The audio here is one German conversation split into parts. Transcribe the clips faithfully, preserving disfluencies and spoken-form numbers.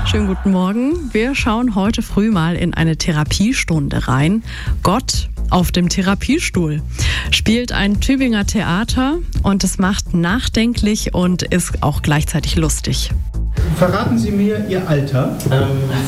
Schönen guten Morgen. Wir schauen heute früh mal in eine Therapiestunde rein. Gott auf dem Therapiestuhl spielt ein Tübinger Theater und es macht nachdenklich und ist auch gleichzeitig lustig. Verraten Sie mir Ihr Alter? Ähm,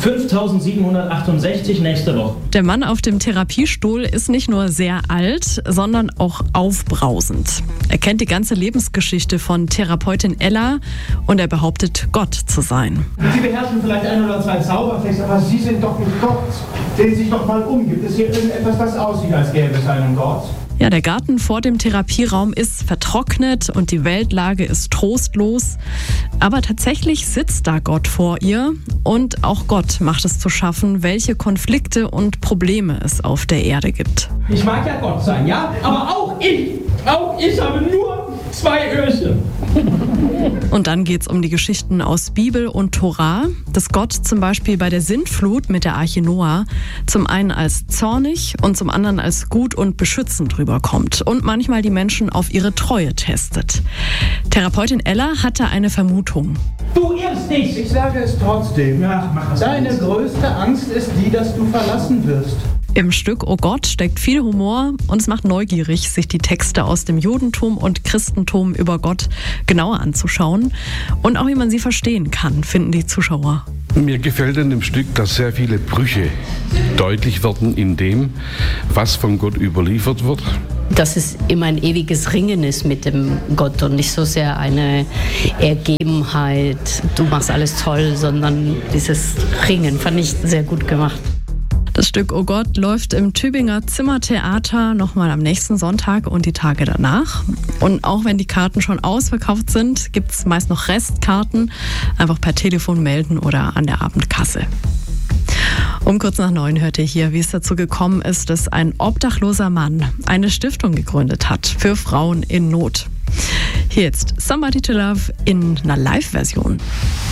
fünftausendsiebenhundertachtundsechzig nächste Woche. Der Mann auf dem Therapiestuhl ist nicht nur sehr alt, sondern auch aufbrausend. Er kennt die ganze Lebensgeschichte von Therapeutin Ella und er behauptet, Gott zu sein. Sie beherrschen vielleicht ein oder zwei Zauberfächer, aber Sie sind doch nicht Gott. Sehen Sie sich doch mal um. Gibt es hier irgendetwas, das aussieht, als gäbe es einen Gott? Ja, der Garten vor dem Therapieraum ist vertrocknet und die Weltlage ist trostlos. Aber tatsächlich sitzt da Gott vor ihr und auch Gott macht es zu schaffen, welche Konflikte und Probleme es auf der Erde gibt. Ich mag ja Gott sein, ja? Aber auch ich, auch ich habe nur zwei Öhrchen. Und dann geht es um die Geschichten aus Bibel und Tora, dass Gott zum Beispiel bei der Sintflut mit der Arche Noah zum einen als zornig und zum anderen als gut und beschützend rüberkommt und manchmal die Menschen auf ihre Treue testet. Therapeutin Ella hatte eine Vermutung. Du irrst dich! Ich sage es trotzdem. Ja, mach es. Deine größte Angst ist die, dass du verlassen wirst. Im Stück Oh Gott steckt viel Humor und es macht neugierig, sich die Texte aus dem Judentum und Christentum über Gott genauer anzuschauen. Und auch wie man sie verstehen kann, finden die Zuschauer. Mir gefällt an dem Stück, dass sehr viele Brüche deutlich werden in dem, was von Gott überliefert wird. Dass es immer ein ewiges Ringen ist mit dem Gott und nicht so sehr eine Ergebenheit, du machst alles toll, sondern dieses Ringen fand ich sehr gut gemacht. Das Stück Oh Gott läuft im Tübinger Zimmertheater nochmal am nächsten Sonntag und die Tage danach. Und auch wenn die Karten schon ausverkauft sind, gibt es meist noch Restkarten. Einfach per Telefon melden oder an der Abendkasse. Um kurz nach neun hört ihr hier, wie es dazu gekommen ist, dass ein obdachloser Mann eine Stiftung gegründet hat für Frauen in Not. Hier jetzt Somebody to Love in einer Live-Version.